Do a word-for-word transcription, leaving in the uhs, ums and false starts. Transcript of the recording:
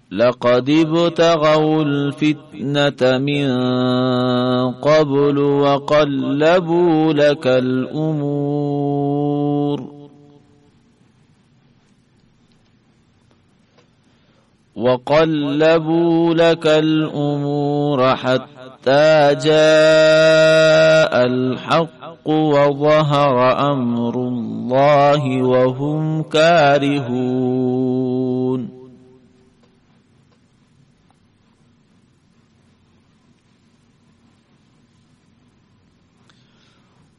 لقد ابتغوا الفتنة من قبل وقلبوا لك الأمور وقلبوا لك الأمور حتى جاء الحق وظهر أمر الله وهم كارهون